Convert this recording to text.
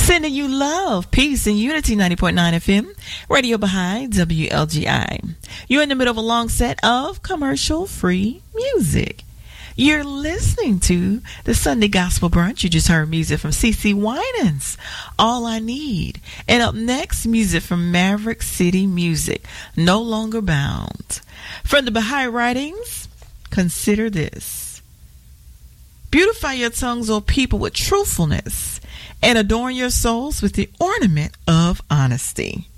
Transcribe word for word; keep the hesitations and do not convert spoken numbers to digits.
Sending you love, peace, and unity. Ninety point nine F M, Radio Baha'i, W L G I. You're in the middle of a long set of commercial-free music. You're listening to the Sunday Gospel Brunch. You just heard music from CeCe Winans, All I Need. And up next, music from Maverick City Music, No Longer Bound. From the Baha'i Writings, consider this. Beautify your tongues, O people, with truthfulness, and adorn your souls with the ornament of honesty.